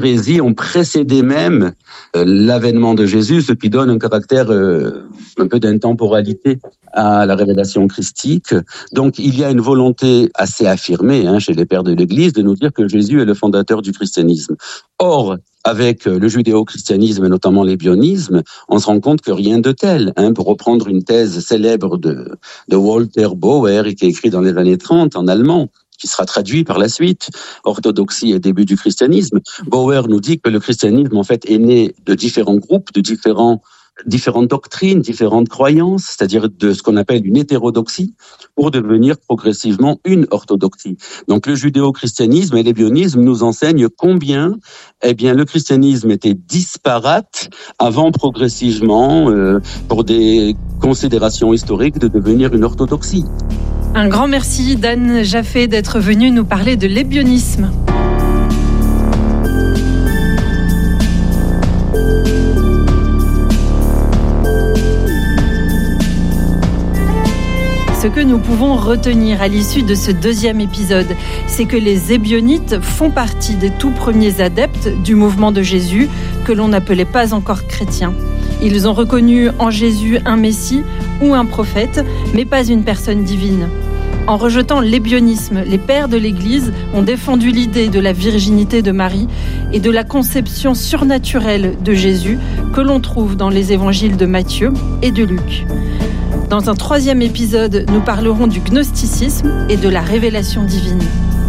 hérésies ont précédé même l'avènement de Jésus, ce qui donne un caractère un peu d'intemporalité à la révélation christique. Donc il y a une volonté assez affirmée chez les pères de l'Église de nous dire que Jésus est le fondateur du christianisme. Or, avec le judéo-christianisme et notamment l'ébionisme, on se rend compte que rien de tel. Pour reprendre une thèse célèbre de Walter Bauer, qui est écrit dans les années 30 en allemand, qui sera traduit par la suite, Orthodoxie et début du christianisme. Bauer nous dit que le christianisme, en fait, est né de différents groupes, de différentes doctrines, différentes croyances, c'est-à-dire de ce qu'on appelle une hétérodoxie, pour devenir progressivement une orthodoxie. Donc le judéo-christianisme et l'ébionisme nous enseignent combien le christianisme était disparate avant progressivement, pour des considérations historiques, de devenir une orthodoxie. Un grand merci Dan Jaffé d'être venu nous parler de l'ébionisme. Ce que nous pouvons retenir à l'issue de ce deuxième épisode, c'est que les ébionites font partie des tout premiers adeptes du mouvement de Jésus, que l'on n'appelait pas encore chrétien. Ils ont reconnu en Jésus un Messie ou un prophète, mais pas une personne divine. En rejetant l'ébionisme, les pères de l'Église ont défendu l'idée de la virginité de Marie et de la conception surnaturelle de Jésus que l'on trouve dans les évangiles de Matthieu et de Luc. Dans un troisième épisode, nous parlerons du gnosticisme et de la révélation divine.